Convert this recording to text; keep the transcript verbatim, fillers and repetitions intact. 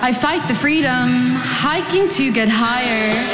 I fight the freedom, hiking to get higher.